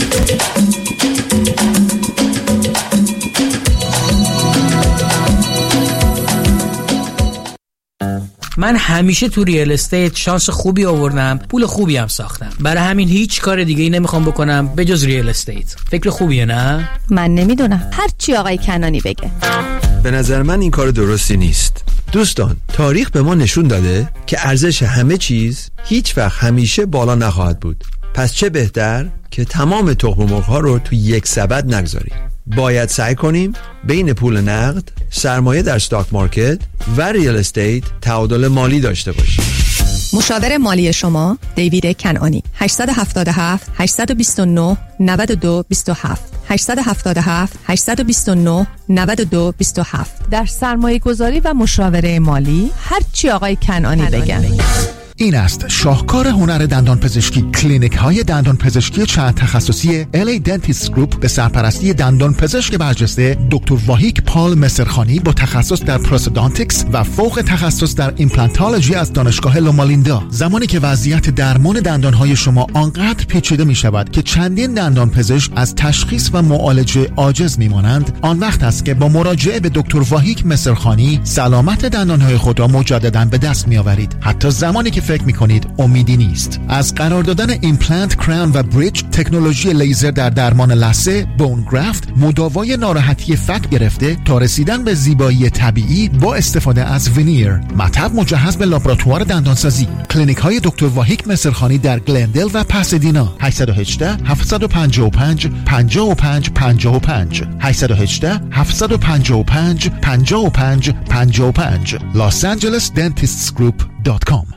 من همیشه تو ریال استیت شانس خوبی آوردم، پول خوبی هم ساختم. برای همین هیچ کار دیگه ای نمیخوام بکنم به جز ریال استیت. فکر خوبیه نه؟ من نمیدونم، هر چی آقای کنانی بگه. به نظر من این کار درستی نیست. دوستان، تاریخ به ما نشون داده که ارزش همه چیز هیچ وقت همیشه بالا نخواهد بود. پس چه بهتر که تمام تخم مرغ‌ها رو تو یک سبد نگذاریم. باید سعی کنیم بین پول نقد، سرمایه در استاک مارکت و ریال استیت تعادل مالی داشته باشیم. مشاور مالی شما دیوید کنعانی. 877 829 92 27 877 829 92 27. در سرمایه گذاری و مشاوره مالی هر چی آقای کنعانی بگن. این است شاهکار هنر دندان پزشکی. کلینیک های دندان پزشکی چند تخصصی LA Dentist Group به سرپرستی دندان پزشک برجسته دکتر واهیک پال مسرخانی با تخصص در پروستودانتیکس و فوق تخصص در ایمپلانتولوژی از دانشگاه لومالیندا. زمانی که وضعیت درمان دندان های شما آنقدر پیچیده می شود که چندین دندان پزشک از تشخیص و معالجه عاجز می مانند، آن وقت است که با مراجعه به دکتر واهیک مسرخانی سلامت دندان های خود را مجددا به دست می آورید، حتی زمانی که فکر میکنید امیدی نیست. از قرار دادن ایمپلنت، کراون و بریج، تکنولوژی لیزر در درمان لثه، بون گرافت، مداوای ناراحتی فک گرفته تا رسیدن به زیبایی طبیعی با استفاده از وینیر، مطب مجهز به لابراتوار دندانسازی. کلینیک های دکتر واهیک مسرخانی در گلندل و پاسادینا. 818 755 55 55 818 755 55 55 losangelesdentistsgroup.com.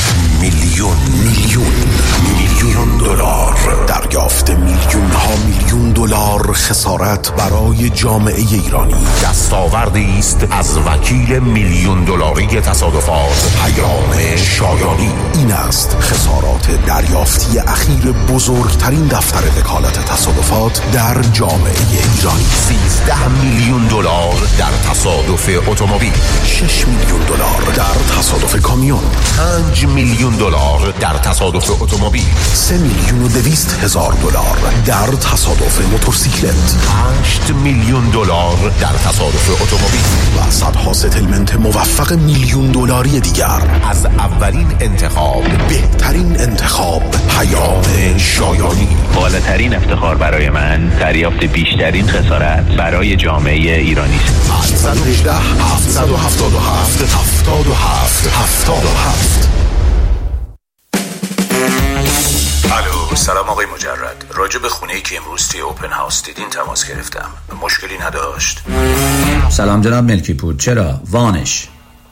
میلیون دلار دریافت، میلیون ها میلیون دلار خسارت برای جامعه ایرانی. دستاوردی است از وکیل میلیون دلاری تصادفات پیام شایانی. این است خسارات دریافتی اخیر بزرگترین دفتر وکالت تصادفات در جامعه ایرانی. 13 میلیون دلار در تصادف اتومبیل، 6 میلیون دلار در تصادف کامیون، 5 میلیون دلار در تصادف اتومبیل، 3,200,000 دلار در تصادف موتورسیکلت، 8 میلیون دلار در تصادف اتومبیل و صدها ستلمنت موفق میلیون دلاری دیگر. از اولین انتخاب، بهترین انتخاب، پیام شایانی. بالاترین افتخار برای من دریافت بیشترین خسارت برای جامعه ایرانی است. 818 777 77 77. الو، سلام آقای مجرد. راجع به خونه‌ای که امروز توی اوپن هاوس دیدین تماس گرفتم. مشکلی نداشت؟ سلام جناب ملکی پور. چرا؟ وامش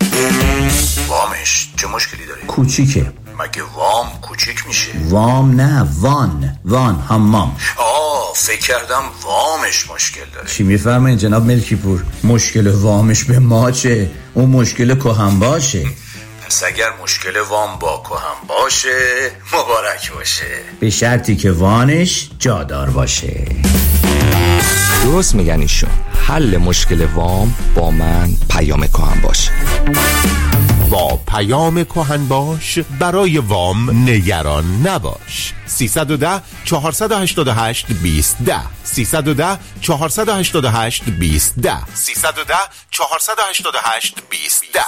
چه مشکلی داره؟ کوچیکه. مگه وام کوچیک میشه؟ وام نه، وان حمام. فکر کردم وامش مشکل داره. چی میفرمایید جناب ملکی پور؟ مشکل وامش به ما چه؟ اون مشکل کهن باشه. پس اگر مشکل وام با کهن باشه مبارک باشه، به شرطی که وانش جادار باشه. درست میگن ایشون. حل مشکل وام با من پیام کهن باشه. با پیام کهن باش برای وام نگران نباش. 310 488 2010 310 488 2010 310 488 2010.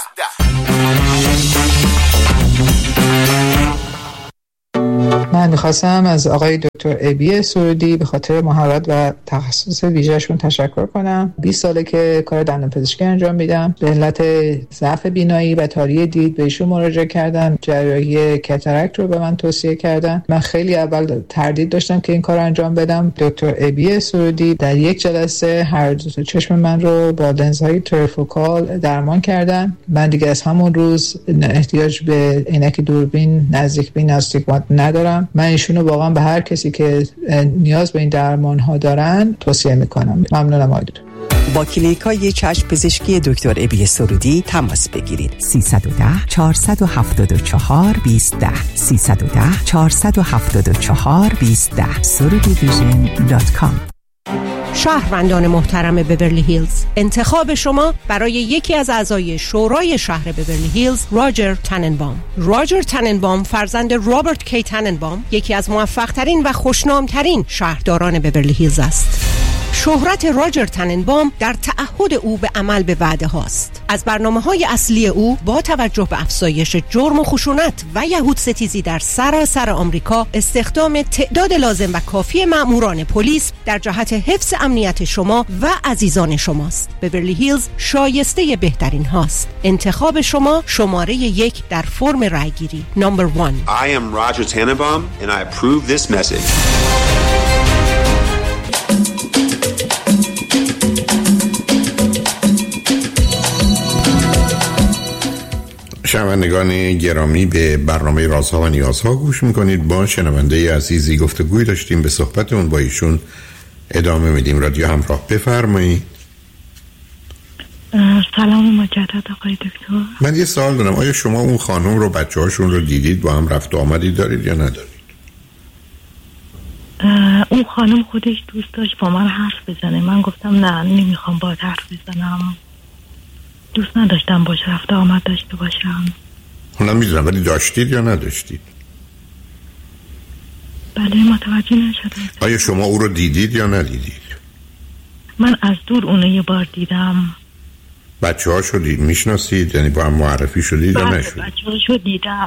من میخواستم از آقای دکتر ابی سرودی به خاطر مهارت و تخصص ویژه‌شون تشکر کنم. 20 ساله که کار دندانپزشکی انجام میدم. به علت ضعف بینایی و تاری دید به ایشون مراجعه کردم. جراحی کاتاراکت رو به من توصیه کردن. من خیلی اول تردید داشتم که این کار رو انجام بدم. دکتر ابی سرودی در یک جلسه هر دو تا چشم من رو با لنزهای تریفوکال درمان کردن. من دیگه از همون روز احتیاج به عینک دوربین نزدیک بین استیگمات ندارم. من ایشونو واقعا به هر کسی که نیاز به این درمان ها دارن توصیه میکنم. ممنونم آقای دکتر. با کلینیکای چشم پزشکی دکتر ابی سرودی تماس بگیرید. 310 474 2010 310 474 2010 surudivision.com. شهروندان محترم بورلی هیلز، انتخاب شما برای یکی از اعضای شورای شهر بورلی هیلز راجر تننبام. راجر تننبام فرزند رابرت کی تننبام یکی از موفق‌ترین و خوشنام‌ترین شهرداران بورلی هیلز است. شهرت راجر تننبام در تعهد او به عمل به وعده هاست. از برنامه‌های اصلی او با توجه به افزایش جرم و خشونت و یهود ستیزی در سراسر آمریکا، استخدام تعداد لازم و کافی مأموران پلیس در جهت حفظ امنیت شما و عزیزان شماست. بورلی هیلز شایسته بهترین هاست. انتخاب شما شماره 1 در فرم رایگیری. نمبر 1. I am Roger Tannenbaum and I approve this message. شنوندگان گرامی، به برنامه رازها و نیازها گوش میکنید. با شنونده عزیزی گفتگوی داشتیم، به صحبتمون با ایشون ادامه میدیم. رادیو همراه، بفرمایید. سلام مجدد آقای دکتر. من یه سوال دارم، آیا شما اون خانم رو، بچه هاشون رو دیدید، با هم رفت و آمدی دارید یا ندارید؟ اون خانم خودش دوست داشت با من حرف بزنه. من گفتم نه، نمیخوام با حرف بزنم. دوست نداشتم باش رفت آمد داشته باشم. اونم میدونم، ولی داشتید یا نداشتید؟ بله، متوجه نشدم. آیا شما او رو دیدید یا ندیدید؟ من از دور اونو یه بار دیدم. بچه هاشو دید، میشناسید؟ یعنی با هم معرفی شدید یا نشدید؟ بچه هاشو دیدم.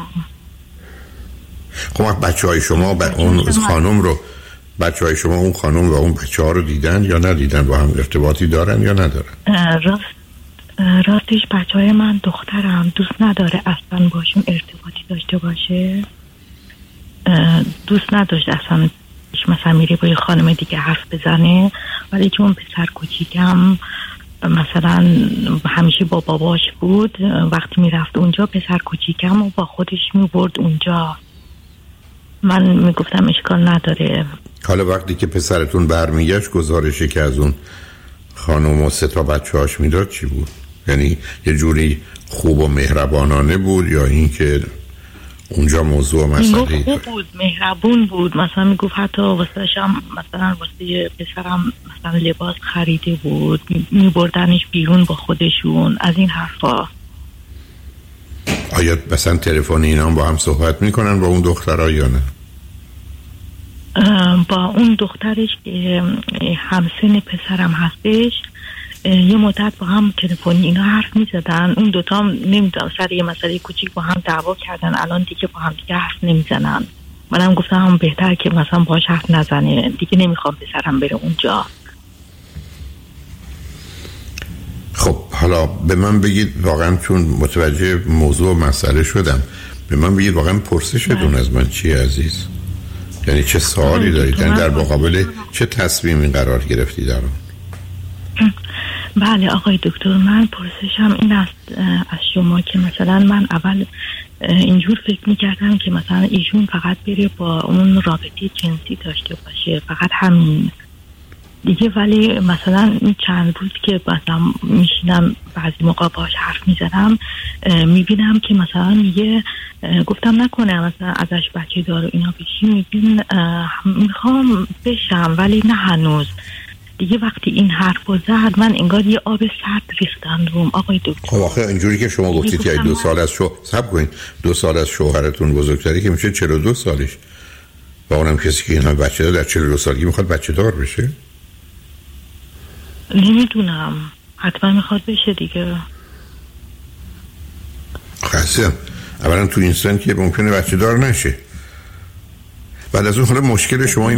خب بچه های شما اون خانم رو، بچه های شما اون خانم و اون بچه ها رو دیدن یا ندیدن؟ با هم ارتباطی دارن یا ندارن؟ راستش بچه های من دخترم دوست نداره اصلا باشون ارتباطی داشته باشه. دوست نداشت اصلا مثلا میره با یه خانم دیگه حرف بزنه. ولی چون پسر کوچیکم مثلا همیشه با باباش بود، وقتی میرفت اونجا پسر کوچیکم و با خودش میبرد اونجا. من میگفتم اشکال نداره. حالا وقتی که پسرتون برمیگشت، گزارشی که از اون خانم و 3 تا بچه‌هاش میداد چی بود؟ یعنی یه جوری خوب و مهربانانه بود یا این که اونجا موضوع مسئله خوب بود، مهربون بود. مثلا میگفت حتی واسهشم، مثلا واسه پسرم مثلا لباس خریده بود، میبردنش بیرون با خودشون، از این حرفا. آیا مثلا تلفنی اینا با هم صحبت میکنن با اون دخترها یا نه؟ با اون دخترش که همسن پسرم هستش یه مدت با هم تلفنی اینا حرف میزدن. اون دوتا هم نمیدونم سر یه مسئله کوچیک با هم دعوا کردن. الان دیگه با هم دیگه حرف نمیزنن. منم گفتم بهتر که مثلا باهاش حرف نزنه دیگه، نمیخوام پسرم بره اونجا. خب حالا به من بگید واقعا، چون متوجه موضوع و مسئله شدم، به من بگید واقعا پرسشتون از من چیه عزیز؟ یعنی چه سوالی دارید؟ یعنی در مقابل چه تصمیمی قرار گرفتی در اون؟ بله آقای دکتر، من پرسشم این است از شما که مثلا من اول اینجور فکر میکردم که مثلا ایشون فقط بره با اون رابطه جنسی داشته باشه، فقط همین دیگه. ولی مثلا این چند روز که مثلا میشینم بعضی موقع باش حرف میزنم، میبینم که مثلا میگه، گفتم نکنه مثلا ازش بچه دار اینا بشی، میگن میخوام بشم ولی نه هنوز. دیگه وقتی این حرفو زد من انگار یه آب سرد ریختن روم آقای دکتر. خب آخه اینجوری که شما گفتید که 2 سال از صبر کنید 2 سال از شوهرتون بزرگتری که میشه 42 سالش و اونم کسی که اینا بچه دار در 42 سالگی میخواد بچه دار بشه. نمیدونم حتما میخواد بشه دیگه. خاصه اولا تو این سن که ممکنه بچه دار نشه. بعد از اون حالا مشکل شما این